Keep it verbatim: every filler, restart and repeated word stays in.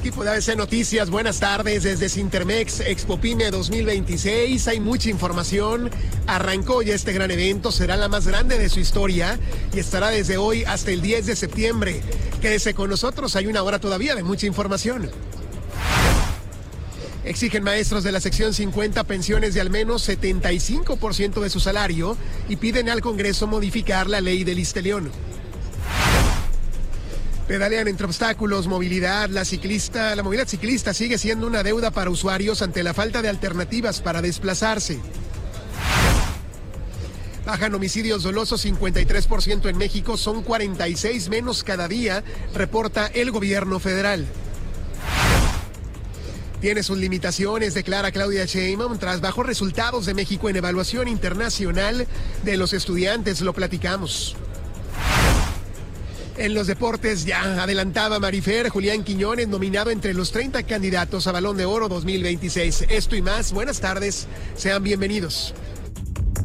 equipo de A B C Noticias, buenas tardes desde Sintermex Expo Pyme dos mil veintiséis. Hay mucha información. Arrancó ya este gran evento, será la más grande de su historia y estará desde hoy hasta el diez de septiembre. Quédese con nosotros, hay una hora todavía de mucha información. Exigen maestros de la sección cincuenta pensiones de al menos setenta y cinco por ciento de su salario y piden al Congreso modificar la ley del Isteleón. Pedalean entre obstáculos, movilidad, la ciclista, la movilidad ciclista sigue siendo una deuda para usuarios ante la falta de alternativas para desplazarse. Bajan homicidios dolosos cincuenta y tres por ciento en México, son cuarenta y seis menos cada día, reporta el gobierno federal. Tiene sus limitaciones, declara Claudia Sheinbaum, tras bajos resultados de México en evaluación internacional de los estudiantes, lo platicamos. En los deportes, ya adelantaba Marifer, Julián Quiñones nominado entre los treinta candidatos a Balón de Oro dos mil veintiséis. Esto y más, buenas tardes, sean bienvenidos.